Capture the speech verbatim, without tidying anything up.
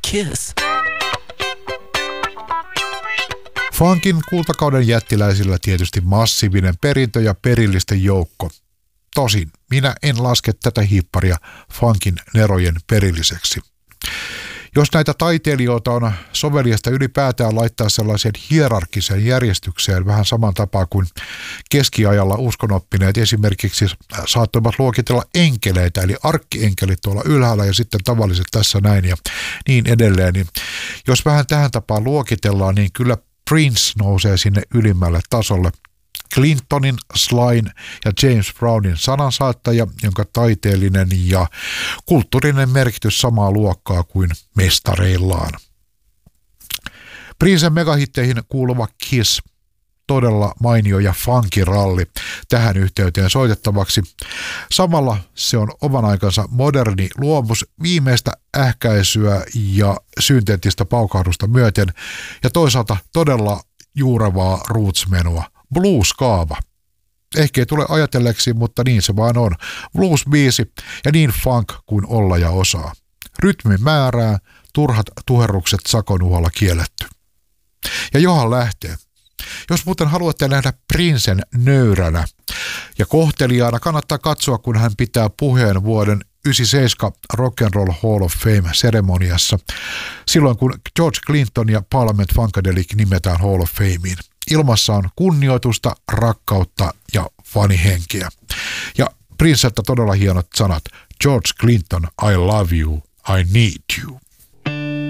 Kiss. Funkin kultakauden jättiläisillä tietysti massiivinen perintö ja perillisten joukko. Tosin minä en laske tätä hiipparia funkin nerojen perilliseksi. Jos näitä taiteilijoita on soveliasta ylipäätään laittaa sellaiseen hierarkiseen järjestykseen vähän saman tapaa kuin keskiajalla uskonoppineet esimerkiksi saattoivat luokitella enkeleitä, eli arkkienkeli tuolla ylhäällä ja sitten tavalliset tässä näin ja niin edelleen. Niin jos vähän tähän tapaan luokitellaan, niin kyllä Prince nousee sinne ylimmälle tasolle. Clintonin, Slyn ja James Brownin sanansaattaja, jonka taiteellinen ja kulttuurinen merkitys samaa luokkaa kuin mestareillaan. Princen megahitteihin kuuluva Kiss, todella mainio ja funkiralli tähän yhteyteen soitettavaksi. Samalla se on oman aikansa moderni luomus viimeistä ähkäisyä ja synteettistä paukahdusta myöten ja toisaalta todella juurevaa roots-menua. Blues-kaava. Ehkä ei tule ajatelleeksi, mutta niin se vaan on. Blues-biisi ja niin funk kuin olla ja osaa. Rytmi määrää, turhat tuherrukset sakonuhalla kielletty. Ja johan lähtee. Jos muuten haluatte nähdä Princen nöyränä ja kohteliaana, kannattaa katsoa, kun hän pitää puheen vuoden yhdeksänkymmentäseitsemän Rock and Roll Hall of Fame-seremoniassa, silloin kun George Clinton ja Parliament Funkadelic nimetään Hall of Fameen. Ilmassa on kunnioitusta, rakkautta ja fanihenkeä. Ja Princeltä todella hienot sanat. George Clinton, I love you, I need you.